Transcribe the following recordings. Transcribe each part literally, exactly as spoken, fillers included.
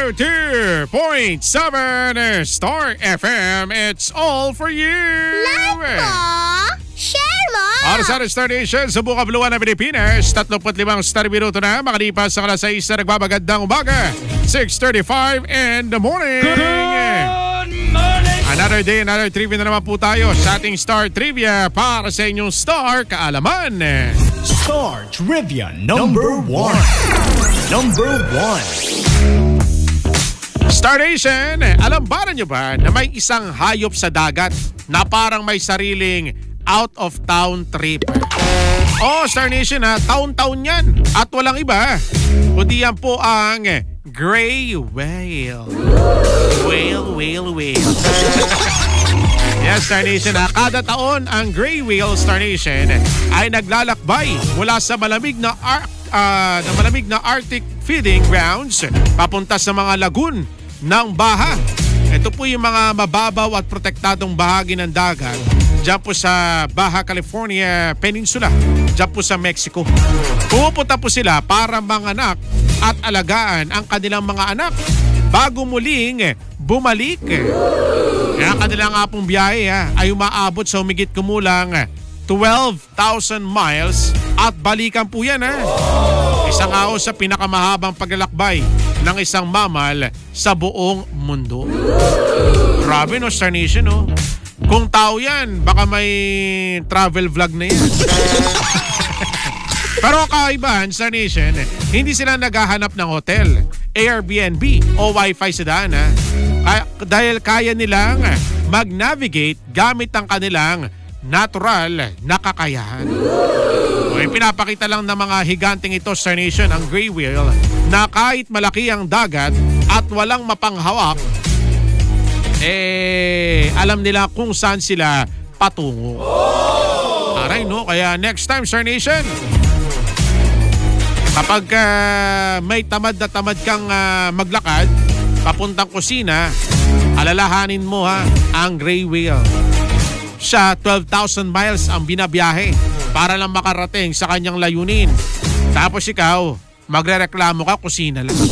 oh two point seven Star F M. It's all for you. Like mo, share mo. Para sa Star Nation sa buong kabuluhan ng Pilipinas, thirty-five Star minuto na makalipas sa alas sais na nagbabagandang umaga, six thirty-five in the morning. Good morning! Another day, another trivia na naman po tayo sa ating Star Trivia para sa inyong Star Kaalaman. Star Trivia number one. Number one. Star Nation, alam ba nyo ba na may isang hayop sa dagat na parang may sariling out-of-town trip? Oh, Star Nation ha, taon-taon yan at walang iba. Kundi yan po ang gray whale. Whale, whale, whale. Yes, Star Nation ha, kada taon ang gray whale, Star Nation, ay naglalakbay mula sa malamig na, ar- uh, na malamig na Arctic feeding grounds papunta sa mga lagoon ng Baha. Ito po yung mga mababaw at protektadong bahagi ng dagat dyan po sa Baja California Peninsula, dyan po sa Mexico. Pumupunta po sila para manganak at alagaan ang kanilang mga anak bago muling bumalik. Kaya kanilang nga pong biyahe ha, ay umaabot sa humigit kumulang twelve thousand miles at balikan po yan ha. Isang araw sa pinakamahabang paglalakbay ng isang mamal sa buong mundo. Grabe no, Star Nation no. Kung tao yan, baka may travel vlog na yan. Pero kaibahan, Star Nation, hindi sila naghahanap ng hotel, Airbnb o Wi-Fi sa daan ha. Kaya, dahil kaya nilang mag-navigate gamit ang kanilang natural na kakayahan. O, pinapakita lang ng mga higanteng ito, Star Nation, ang gray whale, na kahit malaki ang dagat at walang mapanghawak, eh, alam nila kung saan sila patungo. Aray no, kaya next time, Star Nation, kapag uh, may tamad na tamad kang uh, maglakad, papuntang kusina, alalahanin mo ha, ang gray whale. Siya, twelve thousand miles ang binabiyahe para lang makarating sa kanyang layunin. Tapos ikaw, magrereklamo ka, kusina lang.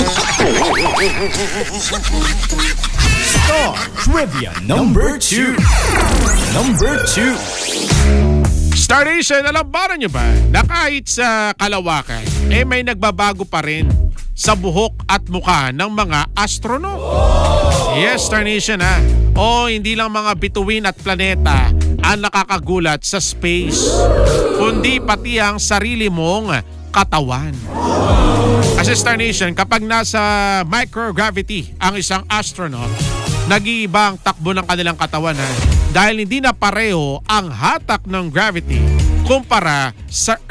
Star Trivia number two. Number two. Star Nation, alam ba nyo ba na kahit sa kalawakan, eh may nagbabago pa rin sa buhok at mukha ng mga astronaut? Yes, Star Nation ha. O hindi lang mga bituin at planeta ang nakakagulat sa space, kundi pati ang sarili mong katawan. Kasi Star Nation, kapag nasa microgravity ang isang astronaut, nag-iiba ang takbo ng kanilang katawan ha, dahil hindi na pareho ang hatak ng gravity kumpara sa